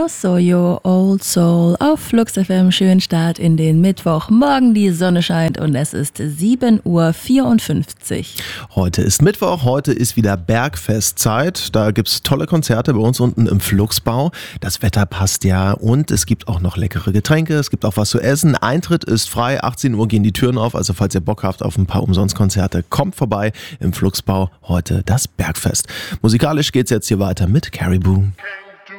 Soyo Old Soul auf Flux FM. Schönen Start in den Mittwoch. Morgen die Sonne scheint und es ist 7:54 Uhr. Heute ist Mittwoch, heute ist wieder Bergfestzeit. Da gibt's tolle Konzerte bei uns unten im Fluxbau. Das Wetter passt ja und es gibt auch noch leckere Getränke, es gibt auch was zu essen. Eintritt ist frei, 18 Uhr gehen die Türen auf, also falls ihr Bock habt auf ein paar Umsonstkonzerte, kommt vorbei im Fluxbau. Heute das Bergfest. Musikalisch geht's jetzt hier weiter mit Caribou.